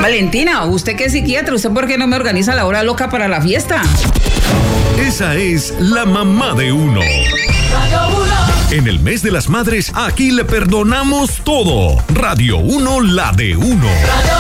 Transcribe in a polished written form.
Valentina, usted que es psiquiatra, ¿usted por qué no me organiza la hora loca para la fiesta? Esa es la mamá de uno. En el mes de las madres, aquí le perdonamos todo. Radio 1, la de uno.